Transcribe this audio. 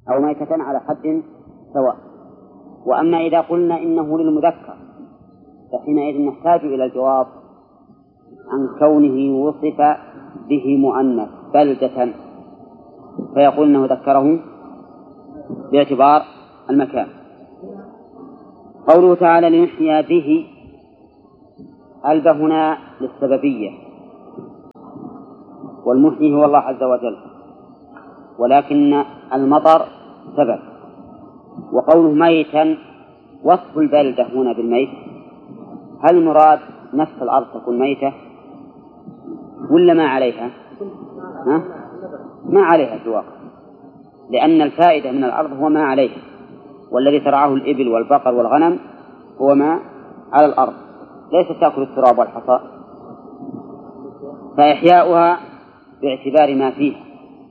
أو ميتة على حد سواء. وأما إذا قلنا إنه للمذكر فحينئذ نحتاج إلى الجواب عن كونه وصف به مؤنث بلدة، فيقول إنه ذكره باعتبار المكان. قوله تعالى لنحيا به، ألب هنا للسببية، والمحيي هو الله عز وجل، ولكن المطر سبب. وقوله ميتا وصف البلدة هنا بالميت، هل المراد نفس الأرض تكون ميتة ولا ما عليها؟ ما عليها في الواقع، لأن الفائدة من الأرض هو ما عليها، والذي ترعاه الإبل والبقر والغنم هو ما على الأرض، ليس تأكل التراب والحصى. فإحياؤها باعتبار ما فيه،